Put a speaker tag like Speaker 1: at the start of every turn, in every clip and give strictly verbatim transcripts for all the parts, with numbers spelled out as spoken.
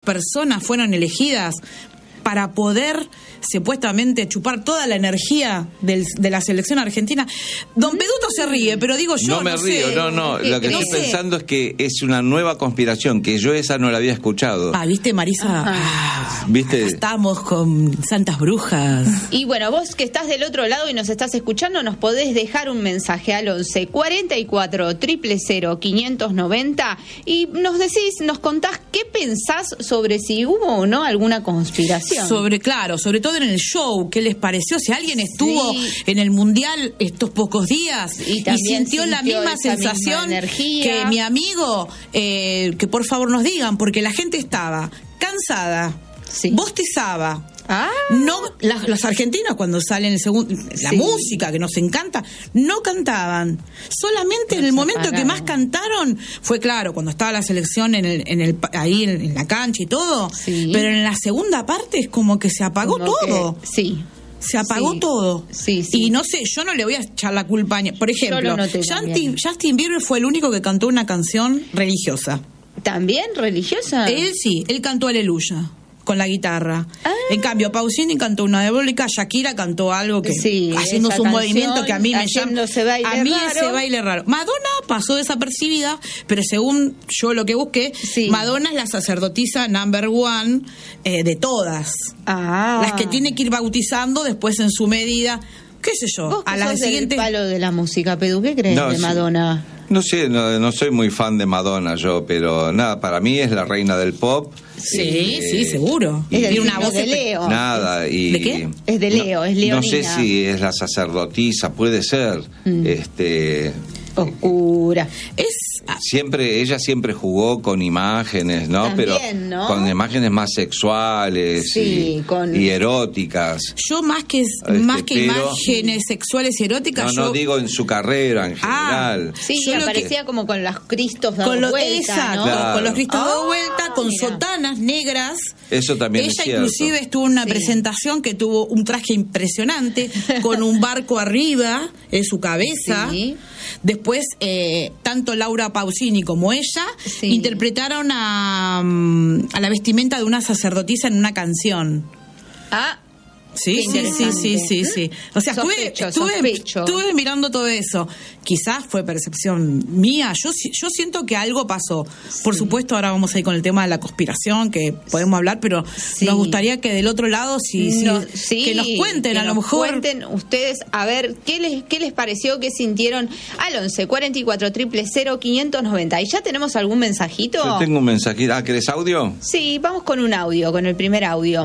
Speaker 1: personas fueron elegidas para poder supuestamente chupar toda la energía del, de la selección argentina. Don Peduto se ríe, pero digo yo
Speaker 2: no me
Speaker 1: no
Speaker 2: río,
Speaker 1: sé.
Speaker 2: no, no, lo que
Speaker 1: no
Speaker 2: estoy
Speaker 1: sé.
Speaker 2: pensando es que es una nueva conspiración, que yo esa no la había escuchado.
Speaker 1: Ah, ¿viste, Marisa? Ah,
Speaker 2: ¿Viste?
Speaker 1: Estamos con santas brujas.
Speaker 3: Y bueno, vos que estás del otro lado y nos estás escuchando, nos podés dejar un mensaje al once cuarenta y cuatro cero cero cero quinientos noventa y nos decís, nos contás qué pensás sobre si hubo o no alguna conspiración.
Speaker 1: Sobre, claro, sobre todo en el show, ¿qué les pareció? Si alguien estuvo
Speaker 3: Sí.
Speaker 1: en el Mundial estos pocos días
Speaker 3: Y
Speaker 1: y,
Speaker 3: también
Speaker 1: sintió la
Speaker 3: sintió
Speaker 1: misma
Speaker 3: esa misma
Speaker 1: sensación
Speaker 3: energía.
Speaker 1: que mi amigo, eh, que por favor nos digan, porque la gente estaba cansada,
Speaker 3: Sí.
Speaker 1: bostezaba.
Speaker 3: Ah.
Speaker 1: No, las, las argentinas cuando salen el segundo, la
Speaker 3: Sí.
Speaker 1: música que nos encanta, no cantaban. Solamente en el momento que
Speaker 3: apagaron.
Speaker 1: más cantaron fue, claro, cuando estaba la selección en el, en el ahí en, en la cancha y todo.
Speaker 3: Sí.
Speaker 1: Pero en la segunda parte es como que se apagó
Speaker 3: Como
Speaker 1: todo.
Speaker 3: que- sí.
Speaker 1: Se apagó
Speaker 3: Sí.
Speaker 1: todo.
Speaker 3: Sí, sí.
Speaker 1: Y no sé, yo no le voy a echar la culpa a ni- por ejemplo,
Speaker 3: Yo lo noté
Speaker 1: Justin,
Speaker 3: también.
Speaker 1: Justin Bieber fue el único que cantó una canción religiosa.
Speaker 3: ¿También religiosa?
Speaker 1: Él sí, él cantó Aleluya con la guitarra.
Speaker 3: Ah.
Speaker 1: En cambio, Pausini cantó una diabólica, Shakira cantó algo que
Speaker 3: Sí,
Speaker 1: haciendo
Speaker 3: esa
Speaker 1: su
Speaker 3: canción,
Speaker 1: movimiento que a mí me llama,
Speaker 3: haciéndose baile
Speaker 1: a mí
Speaker 3: raro.
Speaker 1: ese baile raro. Madonna pasó desapercibida, pero según yo lo que busqué,
Speaker 3: Sí.
Speaker 1: Madonna es la sacerdotisa number one eh, de todas.
Speaker 3: Ah.
Speaker 1: Las que tiene que ir bautizando después en su medida, qué sé yo,
Speaker 3: Vos que
Speaker 1: a la
Speaker 3: sos del
Speaker 1: siguiente.
Speaker 3: palo de la música, Pedu, ¿qué crees
Speaker 2: No,
Speaker 3: de
Speaker 2: sí.
Speaker 3: Madonna?
Speaker 2: No sé, no, no soy muy fan de Madonna yo, pero nada, para mí es la reina del pop.
Speaker 1: Sí,
Speaker 2: Eh,
Speaker 1: sí, seguro.
Speaker 2: y-
Speaker 3: Es del
Speaker 1: Tiene una
Speaker 3: signo
Speaker 1: voz
Speaker 3: de
Speaker 1: espe-
Speaker 3: Leo.
Speaker 2: Nada, y
Speaker 1: ¿De qué?
Speaker 3: Es de Leo,
Speaker 2: no,
Speaker 3: es
Speaker 2: No sé
Speaker 3: leonina.
Speaker 2: si es la sacerdotisa, puede ser.
Speaker 3: Mm.
Speaker 2: Este,
Speaker 3: Oscura.
Speaker 1: Es
Speaker 2: siempre ella siempre jugó con imágenes, ¿no?
Speaker 3: También,
Speaker 2: Pero
Speaker 3: ¿no?
Speaker 2: con imágenes más sexuales
Speaker 3: Sí,
Speaker 2: y,
Speaker 3: con-
Speaker 2: y eróticas.
Speaker 1: yo más que
Speaker 2: Este,
Speaker 1: más que
Speaker 2: pero-
Speaker 1: imágenes sexuales y eróticas,
Speaker 2: No,
Speaker 1: yo
Speaker 2: no digo en su carrera en
Speaker 1: Ah,
Speaker 2: general.
Speaker 3: Sí,
Speaker 1: Yo
Speaker 3: que
Speaker 1: lo que-
Speaker 3: aparecía como con los cristos dados
Speaker 1: con los
Speaker 3: vuelta,
Speaker 1: exacto,
Speaker 3: ¿no?
Speaker 2: Claro.
Speaker 1: con los cristos dados
Speaker 3: Ah,
Speaker 1: vuelta, con
Speaker 3: mira.
Speaker 1: sotanas negras.
Speaker 2: Eso también
Speaker 1: Ella
Speaker 2: es cierto.
Speaker 1: inclusive estuvo en una
Speaker 3: Sí.
Speaker 1: presentación que tuvo un traje impresionante, con un barco arriba en su cabeza.
Speaker 3: Sí.
Speaker 1: Después, eh, tanto Laura Pausini como ella
Speaker 3: Sí.
Speaker 1: interpretaron a, mm, a la vestimenta de una sacerdotisa en una canción.
Speaker 3: Ah,
Speaker 1: Sí,
Speaker 3: Qué
Speaker 1: sí, sí,
Speaker 3: interesante.
Speaker 1: sí, sí, sí. O sea, estuve,
Speaker 3: Sospecho,
Speaker 1: estuve,
Speaker 3: sospecho.
Speaker 1: estuve mirando todo eso. Quizás fue percepción mía. Yo si- yo siento que algo pasó. Por supuesto, ahora vamos a ir con el tema de la conspiración, que podemos hablar, pero
Speaker 3: Sí.
Speaker 1: nos gustaría que del otro lado, si, si-
Speaker 3: No, sí,
Speaker 1: que nos cuenten,
Speaker 3: que
Speaker 1: a lo
Speaker 3: nos
Speaker 1: mejor.
Speaker 3: cuenten ustedes, a ver, ¿qué les, qué les pareció, qué sintieron al once cuarenta y cuatro cero cero cero quinientos noventa? ¿Y ya tenemos algún mensajito?
Speaker 2: Yo tengo un mensajito. Ah, ¿querés audio?
Speaker 3: Sí, vamos con un audio, con el primer audio.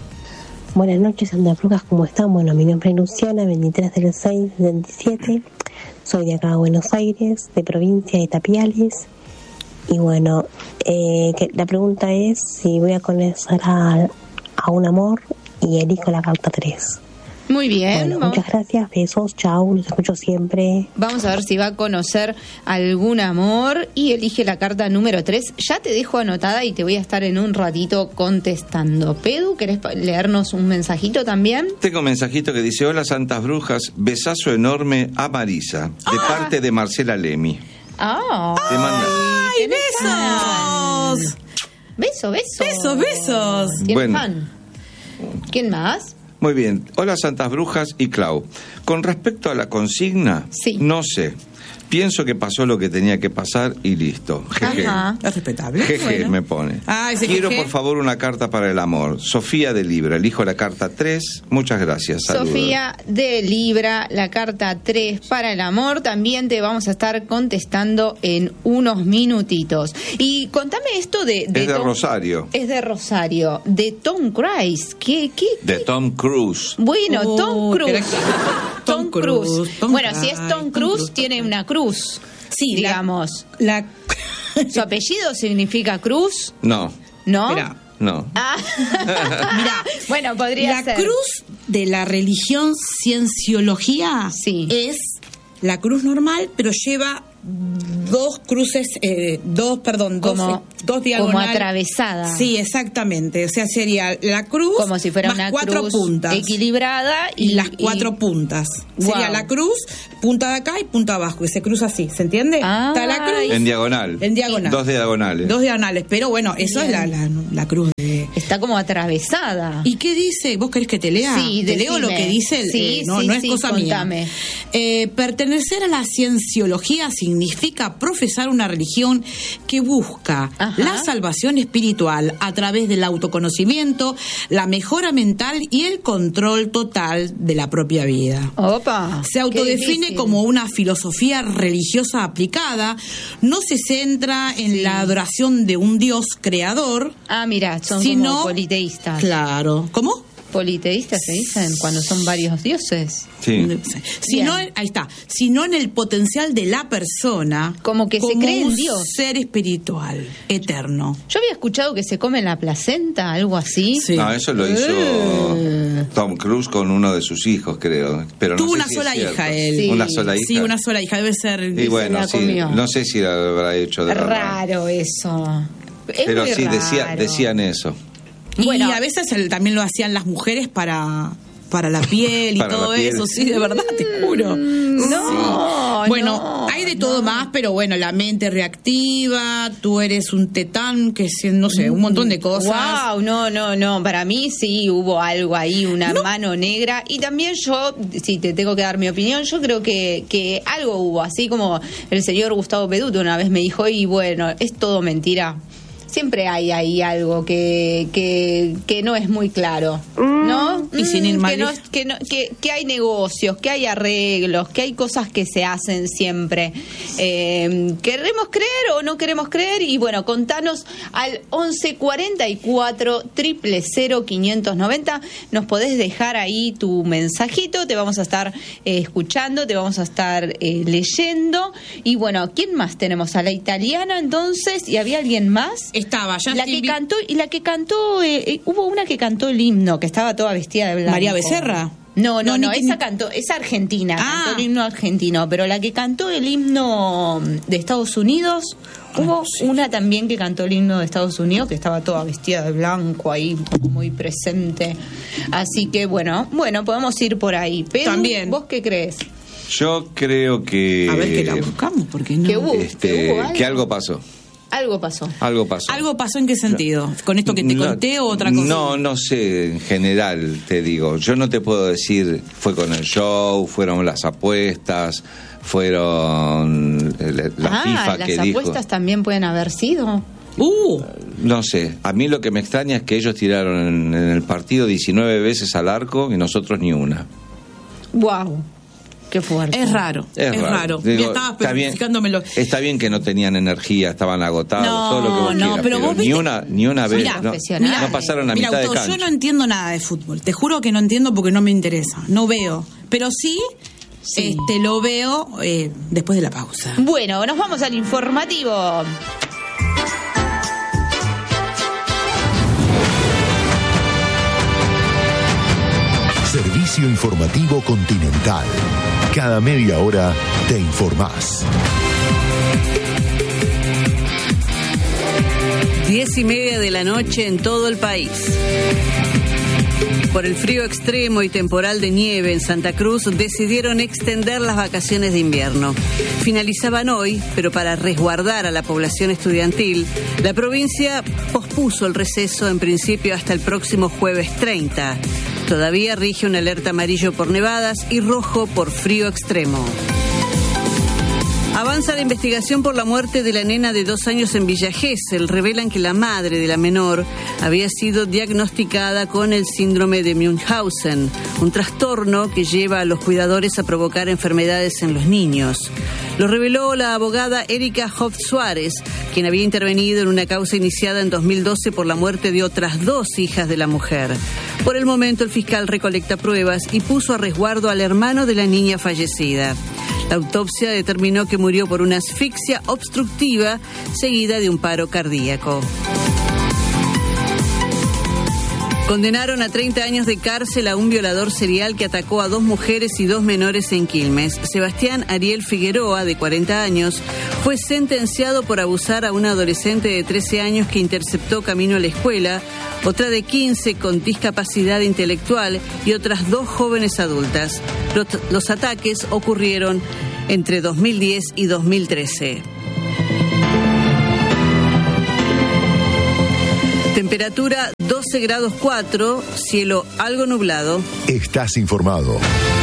Speaker 4: Buenas noches, Santa Brujas, ¿cómo están? Bueno, mi nombre es Luciana, veintitrés del seis setenta y siete. Soy de acá de Buenos Aires, de provincia de Tapiales. Y bueno, eh, que la pregunta es si voy a conocer a, a un amor y elijo la carta tres.
Speaker 3: Muy bien,
Speaker 4: Bueno,
Speaker 3: vamos,
Speaker 4: muchas gracias, besos, chau, los escucho siempre.
Speaker 3: vamos a ver si va a conocer algún amor y elige la carta número tres. Ya te dejo anotada y te voy a estar en un ratito contestando. Pedu, ¿querés pa- leernos un mensajito también?
Speaker 2: Tengo un mensajito que dice: hola Santas Brujas, besazo enorme a Marisa, de parte de Marcela Lemi.
Speaker 3: Ah,
Speaker 2: Te manda.
Speaker 1: ¡Ay, besos!
Speaker 3: beso, beso.
Speaker 1: Besos, besos.
Speaker 3: ¿Quién
Speaker 2: Bueno.
Speaker 3: fan? ¿Quién más?
Speaker 2: Muy bien, hola Santas Brujas y Clau. Con respecto a la consigna,
Speaker 3: Sí.
Speaker 2: no sé. Pienso que pasó lo que tenía que pasar y listo. Jeje.
Speaker 3: Ajá.
Speaker 1: Es respetable.
Speaker 2: Jeje,
Speaker 1: Bueno.
Speaker 2: me pone.
Speaker 1: Ah, ese
Speaker 2: Quiero
Speaker 1: jeje.
Speaker 2: por favor una carta para el amor. Sofía de Libra, elijo la carta tres. Muchas gracias. Saludos.
Speaker 3: Sofía de Libra, la carta tres para el amor. También te vamos a estar contestando en unos minutitos. Y contame esto de...
Speaker 2: Es de
Speaker 3: Tom-
Speaker 2: Rosario,
Speaker 3: Es de Rosario, de Tom Cruise. ¿Qué, qué,
Speaker 2: de Tom Cruise.
Speaker 3: Bueno,
Speaker 1: Uh,
Speaker 3: Tom Cruise.
Speaker 1: qué-
Speaker 3: Tom
Speaker 1: Tom
Speaker 3: Cruise.
Speaker 1: Cruise, Tom
Speaker 3: Bueno, si
Speaker 1: Cruise,
Speaker 3: es Tom
Speaker 1: Tom
Speaker 3: Cruise,
Speaker 1: Cruise,
Speaker 3: tiene
Speaker 1: Tom
Speaker 3: una cruz.
Speaker 1: Sí, la-
Speaker 3: digamos.
Speaker 1: La,
Speaker 3: ¿Su apellido significa Cruz?
Speaker 2: No,
Speaker 3: ¿No?
Speaker 1: Espera.
Speaker 2: no.
Speaker 3: Ah.
Speaker 1: Mirá,
Speaker 3: bueno, podría
Speaker 1: la
Speaker 3: ser.
Speaker 1: cruz de la religión cienciología
Speaker 3: Sí.
Speaker 1: es la cruz normal, pero lleva dos cruces, eh, dos, perdón, dos,
Speaker 3: Como-
Speaker 1: eh, dos diagonales.
Speaker 3: como atravesada.
Speaker 1: Sí, exactamente. O sea, sería la cruz
Speaker 3: Como si fuera
Speaker 1: más
Speaker 3: una
Speaker 1: cuatro
Speaker 3: cruz
Speaker 1: puntas.
Speaker 3: equilibrada
Speaker 1: Y,
Speaker 3: y
Speaker 1: las cuatro
Speaker 3: y-
Speaker 1: puntas.
Speaker 3: Guau.
Speaker 1: Sería la cruz, punta de acá y punta abajo. Y se cruza así, ¿se entiende?
Speaker 3: Ah.
Speaker 1: Está la cruz.
Speaker 2: En diagonal.
Speaker 1: En diagonal.
Speaker 2: Dos diagonales.
Speaker 1: Dos diagonales. Pero bueno, eso
Speaker 3: Bien.
Speaker 1: es la, la, la cruz de...
Speaker 3: Está como atravesada.
Speaker 1: ¿Y qué dice? ¿Vos querés que te lea?
Speaker 3: Sí,
Speaker 1: te leo
Speaker 3: decime.
Speaker 1: lo que dice. el-
Speaker 3: Sí,
Speaker 1: eh, no,
Speaker 3: sí,
Speaker 1: no es
Speaker 3: sí,
Speaker 1: cosa
Speaker 3: contame.
Speaker 1: mía. Eh, pertenecer a la cienciología significa profesar una religión que busca
Speaker 3: Ajá.
Speaker 1: la salvación espiritual a través del autoconocimiento, la mejora mental y el control total de la propia vida.
Speaker 3: Opa.
Speaker 1: Se autodefine
Speaker 3: qué difícil.
Speaker 1: como una filosofía religiosa aplicada, no se centra en
Speaker 3: Sí.
Speaker 1: la adoración de un Dios creador,
Speaker 3: Ah, mira, son
Speaker 1: sino...
Speaker 3: como politeístas.
Speaker 1: Claro. ¿Cómo?
Speaker 3: Politeístas se dicen cuando son varios dioses.
Speaker 2: Sí.
Speaker 1: Sino,
Speaker 3: Bien.
Speaker 1: ahí está, sino en el potencial de la persona
Speaker 3: Como que se cree en
Speaker 1: un
Speaker 3: Dios.
Speaker 1: ser espiritual, eterno.
Speaker 3: Yo había escuchado que se come la placenta, algo así.
Speaker 1: Sí.
Speaker 2: No, eso lo hizo
Speaker 3: Eh.
Speaker 2: Tom Cruise con uno de sus hijos, creo. Pero no
Speaker 1: Tuvo
Speaker 2: sé
Speaker 1: una
Speaker 2: si es
Speaker 1: sola
Speaker 2: cierto.
Speaker 1: hija él.
Speaker 3: Sí.
Speaker 2: Una sola hija.
Speaker 1: Sí, una sola hija, debe ser...
Speaker 2: Y bueno,
Speaker 3: la
Speaker 2: sí,
Speaker 3: comió.
Speaker 2: no sé si lo habrá hecho de
Speaker 3: Es
Speaker 2: verdad.
Speaker 3: raro eso. Es
Speaker 2: Pero
Speaker 3: muy
Speaker 2: sí, decía,
Speaker 3: raro.
Speaker 2: decían eso.
Speaker 1: Y
Speaker 3: Bueno.
Speaker 1: a veces el- también lo hacían las mujeres para... para la piel y
Speaker 2: Para
Speaker 1: todo
Speaker 2: la piel.
Speaker 1: eso, sí, de verdad, te juro.
Speaker 3: No,
Speaker 1: Sí. Bueno,
Speaker 3: no,
Speaker 1: hay de todo
Speaker 3: no.
Speaker 1: más, pero bueno, la mente reactiva, tú eres un tetán, que es, no sé, un montón de cosas.
Speaker 3: Wow, no, no, no. Para mí sí hubo algo ahí, una
Speaker 1: No.
Speaker 3: mano negra. Y también yo, si te tengo que dar mi opinión, yo creo que, que algo hubo, así como el señor Gustavo Peduto una vez me dijo, y bueno, es todo mentira. Siempre hay ahí algo que, que, que no es muy claro, ¿no?
Speaker 1: Y sin ir
Speaker 3: Mm,
Speaker 1: más
Speaker 3: que, no-
Speaker 1: lejos.
Speaker 3: que, no- que, que hay negocios, que hay arreglos, que hay cosas que se hacen siempre. Eh, ¿Queremos creer o no queremos creer? Y bueno, contanos al once cuarenta y cuatro, cero cero, quinientos noventa. Nos podés dejar ahí tu mensajito, te vamos a estar eh, escuchando, te vamos a estar eh, leyendo. Y bueno, ¿quién más tenemos? A la italiana entonces, ¿y había alguien más?
Speaker 1: Estaba, ya
Speaker 3: La que cantó, y la que cantó, eh, eh, hubo una que cantó el himno, que estaba toda vestida de blanco.
Speaker 1: María Becerra.
Speaker 3: No, no,
Speaker 1: No,
Speaker 3: no,
Speaker 1: ni-
Speaker 3: esa cantó, es argentina,
Speaker 1: Ah.
Speaker 3: cantó el himno argentino, pero la que cantó el himno de Estados Unidos, hubo una también que cantó el himno de Estados Unidos, que estaba toda vestida de blanco ahí, como muy presente. Así que bueno, bueno, podemos ir por ahí. Pero,
Speaker 1: También.
Speaker 3: ¿vos qué crees?
Speaker 2: Yo creo que...
Speaker 1: A ver que la buscamos, porque no.
Speaker 3: Que hubo,
Speaker 2: este,
Speaker 3: que hubo algo.
Speaker 2: que algo pasó.
Speaker 3: Algo pasó.
Speaker 2: Algo pasó.
Speaker 1: ¿Algo pasó en qué sentido? ¿Con esto que te
Speaker 2: No,
Speaker 1: conté o otra cosa?
Speaker 2: No, no sé, en general te digo. Yo no te puedo decir, fue con el show, fueron las apuestas, fueron eh, la
Speaker 3: ah,
Speaker 2: FIFA
Speaker 3: las
Speaker 2: que dijo.
Speaker 3: apuestas también pueden haber sido.
Speaker 1: Uh,
Speaker 2: No sé, a mí lo que me extraña es que ellos tiraron en, en el partido diecinueve veces al arco y nosotros ni una.
Speaker 3: Wow, qué fuerte.
Speaker 1: es raro, es, raro.
Speaker 2: Digo,
Speaker 1: Ya estaba
Speaker 2: está bien,
Speaker 1: especificándomelo.
Speaker 2: está bien que no tenían energía, estaban agotados,
Speaker 1: No,
Speaker 2: todo lo que vos
Speaker 1: no,
Speaker 2: quieras,
Speaker 1: pero vos
Speaker 2: ni
Speaker 1: viste-
Speaker 2: una, ni una vez,
Speaker 3: Mirá,
Speaker 2: no,
Speaker 3: profesionales.
Speaker 2: no pasaron a
Speaker 1: Mira,
Speaker 2: mitad de
Speaker 1: Autor,
Speaker 2: cancha.
Speaker 1: yo no entiendo nada de fútbol. Te juro que no entiendo porque no me interesa. No veo. Pero sí,
Speaker 3: Sí.
Speaker 1: este lo veo eh, después de la pausa.
Speaker 3: Bueno, nos vamos al informativo.
Speaker 5: Servicio informativo Continental. Cada media hora te informás.
Speaker 6: Diez y media de la noche en todo el país. Por el frío extremo y temporal de nieve en Santa Cruz, decidieron extender las vacaciones de invierno. Finalizaban hoy, pero para resguardar a la población estudiantil, la provincia pospuso el receso en principio hasta el próximo jueves treinta. Todavía rige una alerta amarillo por nevadas y rojo por frío extremo. Avanza la investigación por la muerte de la nena de dos años en Villa Gesell. Revelan que la madre de la menor había sido diagnosticada con el síndrome de Munchausen, un trastorno que lleva a los cuidadores a provocar enfermedades en los niños. Lo reveló la abogada Erika Hoff Suárez, quien había intervenido en una causa iniciada en dos mil doce por la muerte de otras dos hijas de la mujer. Por el momento, el fiscal recolecta pruebas y puso a resguardo al hermano de la niña fallecida. La autopsia determinó que murió por una asfixia obstructiva seguida de un paro cardíaco. Condenaron a treinta años de cárcel a un violador serial que atacó a dos mujeres y dos menores en Quilmes. Sebastián Ariel Figueroa, de cuarenta años, fue sentenciado por abusar a una adolescente de trece años que interceptó camino a la escuela, otra de quince con discapacidad intelectual y otras dos jóvenes adultas. Los, los ataques ocurrieron entre dos mil diez y dos mil trece. Temperatura doce grados cuatro, cielo algo nublado.
Speaker 5: Estás informado.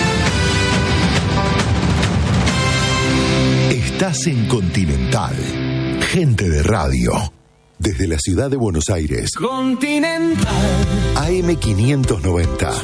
Speaker 5: Estás en Continental. Gente de radio. Desde la ciudad de Buenos Aires.
Speaker 7: Continental.
Speaker 5: A M quinientos noventa.